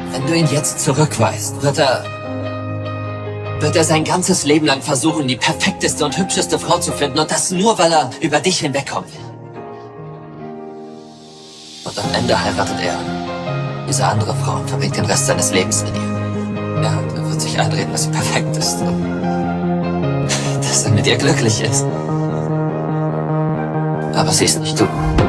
Wenn du ihn jetzt zurückweist, wird er sein ganzes Leben lang versuchen, die perfekteste und hübscheste Frau zu finden, und das nur, weil er über dich hinwegkommen will. Und am Ende heiratet er diese andere Frau und verbringt den Rest seines Lebens mit ihr. Ja, er wird sich einreden, dass sie perfekt ist und dass er mit ihr glücklich ist. Aber sie ist nicht du.